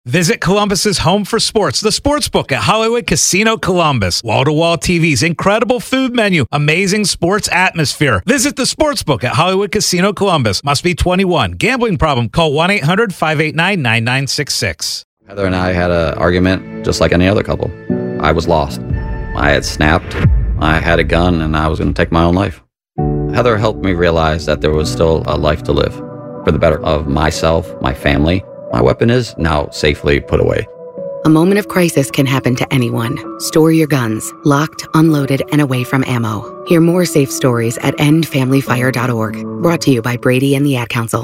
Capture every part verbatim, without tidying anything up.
Visit Columbus's home for sports, the Sportsbook at Hollywood Casino Columbus. Wall-to-wall T Vs, incredible food menu, amazing sports atmosphere. Visit the Sportsbook at Hollywood Casino Columbus. Must be twenty-one. Gambling problem? Call one eight hundred five eight nine nine nine six six. Heather and I had an argument just like any other couple. I was lost. I had snapped. I had a gun, and I was going to take my own life. Heather helped me realize that there was still a life to live for the better of myself, my family. My weapon is now safely put away. A moment of crisis can happen to anyone. Store your guns, locked, unloaded, and away from ammo. Hear more safe stories at end family fire dot org. Brought to you by Brady and the Ad Council.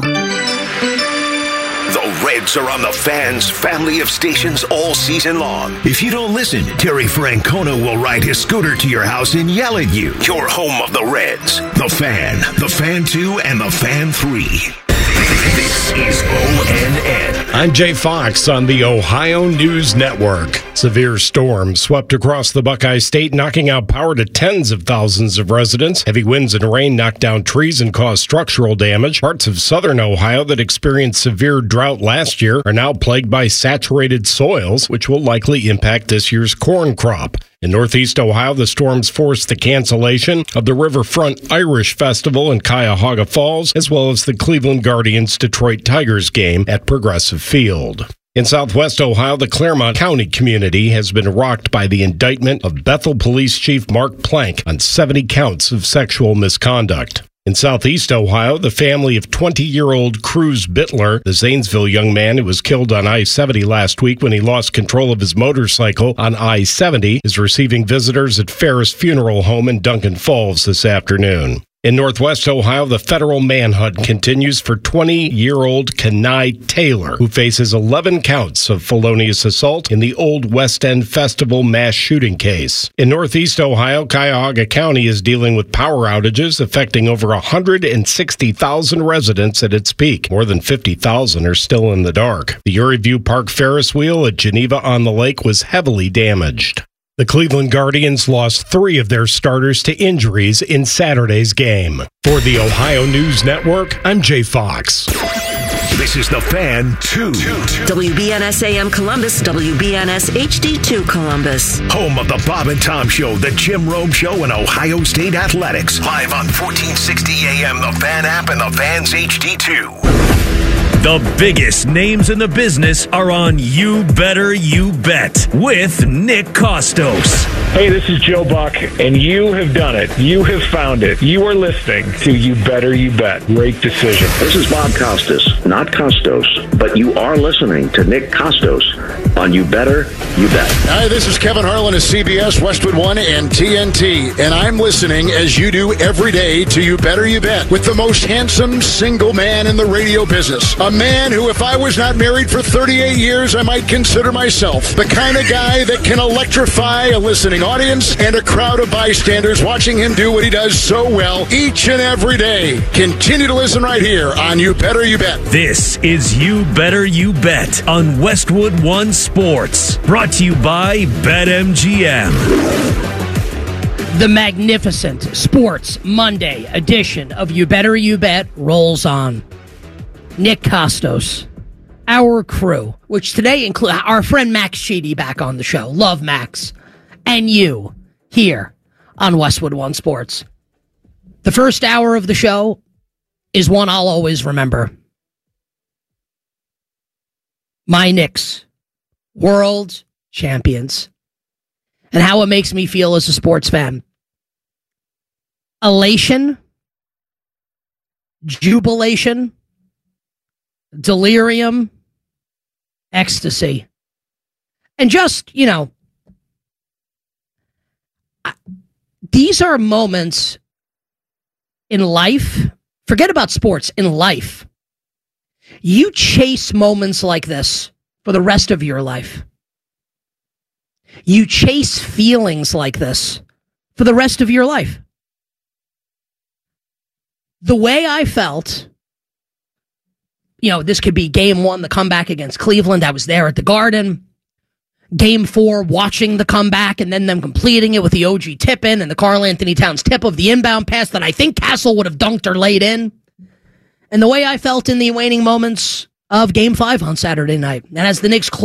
The Reds are on the Fan's family of stations all season long. If you don't listen, Terry Francona will ride his scooter to your house and yell at you. You're home of the Reds. The Fan, The Fan two, and The Fan three. This is O N N. I'm Jay Fox on the Ohio News Network. Severe storms swept across the Buckeye State, knocking out power to tens of thousands of residents. Heavy winds and rain knocked down trees and caused structural damage. Parts of southern Ohio that experienced severe drought last year are now plagued by saturated soils, which will likely impact this year's corn crop. In northeast Ohio, the storms forced the cancellation of the Riverfront Irish Festival in Cuyahoga Falls, as well as the Cleveland Guardians Detroit Tigers game at Progressive Field. In southwest Ohio, the Claremont County community has been rocked by the indictment of Bethel Police Chief Mark Plank on seventy counts of sexual misconduct. In southeast Ohio, the family of twenty-year-old Cruz Bittler, the Zanesville young man who was killed on I seventy last week when he lost control of his motorcycle on I seventy, is receiving visitors at Ferris Funeral Home in Duncan Falls this afternoon. In northwest Ohio, the federal manhunt continues for twenty-year-old Kenai Taylor, who faces eleven counts of felonious assault in the Old West End Festival mass shooting case. In northeast Ohio, Cuyahoga County is dealing with power outages affecting over one hundred sixty thousand residents at its peak. More than fifty thousand are still in the dark. The Uri View Park Ferris wheel at Geneva on the Lake was heavily damaged. The Cleveland Guardians lost three of their starters to injuries in Saturday's game. For the Ohio News Network, I'm Jay Fox. This is The Fan two. W B N S A M Columbus, W B N S H D two Columbus. Home of the Bob and Tom Show, the Jim Rome Show, and Ohio State Athletics. Live on fourteen sixty A M, the Fan app, and the Fan's H D two. The biggest names in the business are on You Better You Bet with Nick Kostos. Hey, this is Joe Buck, and you have done it. You have found it. You are listening to You Better You Bet. Great decision. This is Bob Costas, not Costos, but you are listening to Nick Kostos on You Better You Bet. Hi, this is Kevin Harlan of C B S, Westwood One, and T N T, and I'm listening, as you do every day, to You Better You Bet with the most handsome single man in the radio business. A man who, if I was not married for thirty-eight years, I might consider myself the kind of guy that can electrify a listening audience and a crowd of bystanders watching him do what he does so well each and every day. Continue to listen right here on You Better You Bet. This is You Better You Bet on Westwood One Sports. Brought to you by BetMGM. The magnificent Sports Monday edition of You Better You Bet rolls on. Nick Kostos, our crew, which today includes our friend Max Sheedy back on the show. Love Max. And you here on Westwood One Sports. The first hour of the show is one I'll always remember. My Knicks, world champions, and how it makes me feel as a sports fan. Elation, jubilation, delirium, ecstasy, and just, you know, these are moments in life. Forget about sports. In life, you chase moments like this for the rest of your life. You chase feelings like this for the rest of your life. The way I felt, you know, this could be game one, the comeback against Cleveland. I was there at the Garden. Game four, watching the comeback and then them completing it with the O G tip in and the Karl Anthony Towns tip of the inbound pass that I think Castle would have dunked or laid in. And the way I felt in the waning moments of game five on Saturday night. And as the Knicks close